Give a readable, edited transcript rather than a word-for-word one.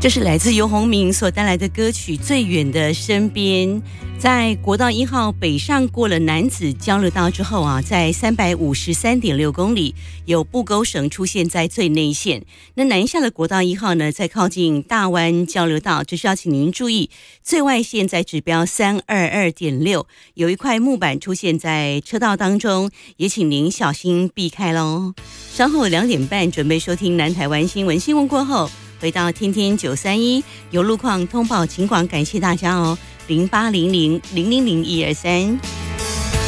这是来自游鸿明所带来的歌曲《最远的身边》。在国道1号北上过了楠梓交流道之后啊，在353.6公里有布沟绳出现在最内线。那南下的国道1号呢，在靠近大湾交流道，只是要请您注意，最外线在指标322.6，有一块木板出现在车道当中，也请您小心避开咯。稍后2点半准备收听南台湾新闻，新闻过后回到天天931，有路况通报情况，感谢大家哦，0800000123。